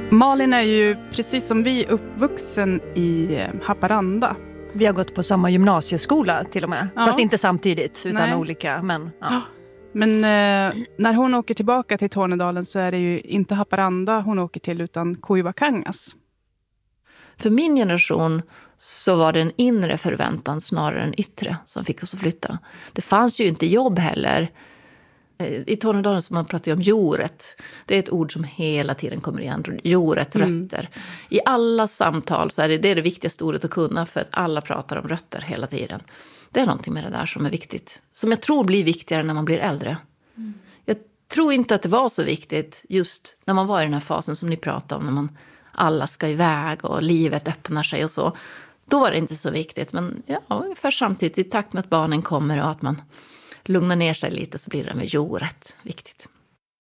Malin är ju precis som vi uppvuxen i Haparanda. Vi har gått på samma gymnasieskola till och med. Ja. Fast inte samtidigt utan olika. Men, ja. Men när hon åker tillbaka till Tornedalen så är det ju inte Haparanda hon åker till utan Koivakangas. För min generation så var det en inre förväntan snarare än yttre som fick oss att flytta. Det fanns ju inte jobb heller. I Tornedalen som man pratar om jordet. Det är ett ord som hela tiden kommer igen. Jordet, rötter. I alla samtal så är det viktigaste ordet att kunna för att alla pratar om rötter hela tiden. Det är någonting med det där som är viktigt. Som jag tror blir viktigare när man blir äldre. Jag tror inte att det var så viktigt just när man var i den här fasen som ni pratade om. När man alla ska iväg och livet öppnar sig och så. Då var det inte så viktigt. Men ja, ungefär samtidigt i takt med att barnen kommer och att man lugnar ner sig lite så blir det med jordet viktigt.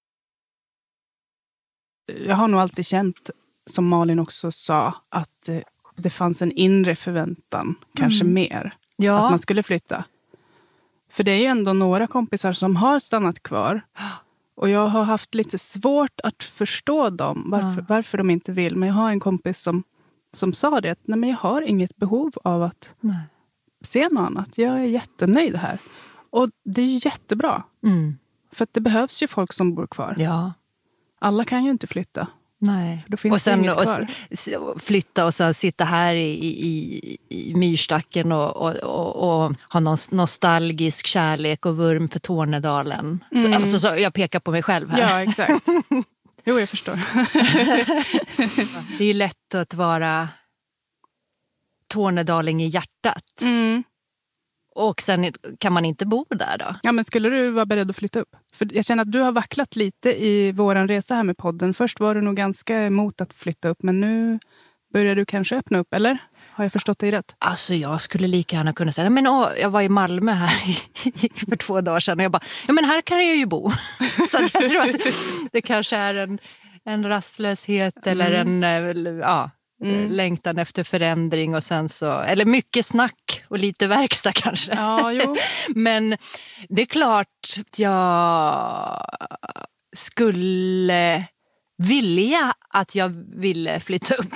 Jag har nog alltid känt, som Malin också sa, att det fanns en inre förväntan, kanske mer. Ja. Att man skulle flytta. För det är ju ändå några kompisar som har stannat kvar. Och jag har haft lite svårt att förstå dem, varför de inte vill. Men jag har en kompis som sa det, att nej, men jag har inget behov av att se något annat. Jag är jättenöjd här. Och det är ju jättebra. För att det behövs ju folk som bor kvar. Ja. Alla kan ju inte flytta. Nej. Då finns och sen inget kvar. Flytta och sen sitta här i myrstacken och ha någon nostalgisk kärlek och vurm för Tornedalen. Så jag pekar på mig själv här. Ja, exakt. Jo, jag förstår. Det är ju lätt att vara tornedaling i hjärtat. Och sen kan man inte bo där då? Ja, men skulle du vara beredd att flytta upp? För jag känner att du har vacklat lite i våran resa här med podden. Först var du nog ganska emot att flytta upp, men nu börjar du kanske öppna upp, eller? Har jag förstått dig rätt? Alltså jag skulle lika gärna kunna säga, men jag var i Malmö här för 2 dagar sedan och jag bara, ja men här kan jag ju bo. Så att jag tror att det kanske är en rastlöshet eller en, längtan efter förändring och sen så, eller mycket snack och lite verkstad kanske. Ja, jo. Men det är klart att jag skulle vilja att jag ville flytta upp.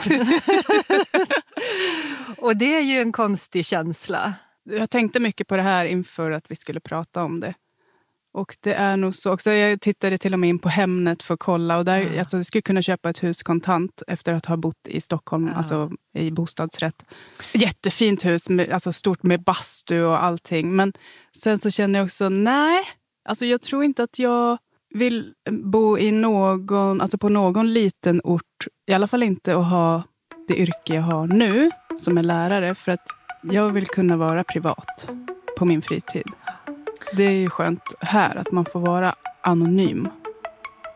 Och det är ju en konstig känsla. Jag tänkte mycket på det här inför att vi skulle prata om det. Och det är nog så också. Jag tittade till och med in på Hemnet för att kolla. Och där, alltså, jag skulle kunna köpa ett hus kontant efter att ha bott i Stockholm, alltså i bostadsrätt. Jättefint hus, alltså stort med bastu och allting. Men sen så känner jag också, nej. Alltså jag tror inte att jag vill bo i på någon liten ort. I alla fall inte att ha det yrke jag har nu som är lärare. För att jag vill kunna vara privat på min fritid. Det är ju skönt här att man får vara anonym.